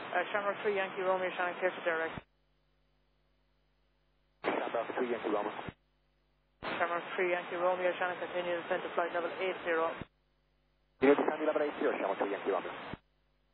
Shamrock 3 Yankee Romeo, Shannon, clear to direct. Shamrock 3 Yankee Romeo. Shamrock 3 Yankee Romeo, Shannon, continue descent to flight level 80. You need to level 80, Shamrock 3 Yankee Romeo.